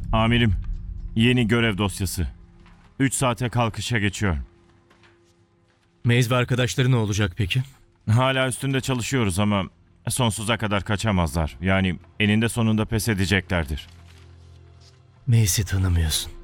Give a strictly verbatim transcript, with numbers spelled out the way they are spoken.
Amirim, yeni görev dosyası. Üç saate kalkışa geçiyor. Maze ve arkadaşları ne olacak peki? Hala üstünde çalışıyoruz ama sonsuza kadar kaçamazlar. Yani eninde sonunda pes edeceklerdir. Maze'i tanımıyorsun.